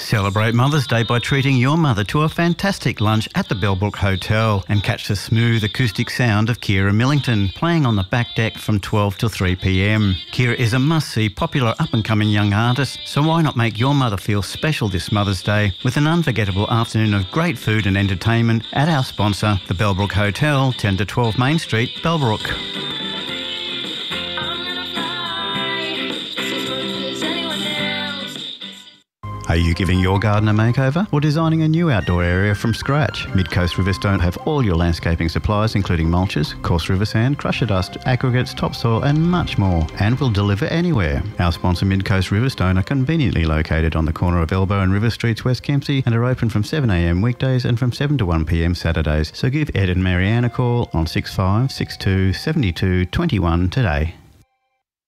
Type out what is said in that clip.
Celebrate Mother's Day by treating your mother to a fantastic lunch at the Bellbrook Hotel and catch the smooth acoustic sound of Kira Millington playing on the back deck from 12 till 3 p.m. Kira is a must-see popular up-and-coming young artist, so why not make your mother feel special this Mother's Day with an unforgettable afternoon of great food and entertainment at our sponsor, the Bellbrook Hotel, 10 to 12 Main Street, Bellbrook. Are you giving your garden a makeover or designing a new outdoor area from scratch? Midcoast Riverstone have all your landscaping supplies including mulches, coarse river sand, crusher dust, aggregates, topsoil and much more, and will deliver anywhere. Our sponsor Midcoast Riverstone are conveniently located on the corner of Elbow and River Streets, West Kempsey, and are open from 7am weekdays and from 7 to 1pm Saturdays. So give Ed and Marianne a call on 6562 72 21 today.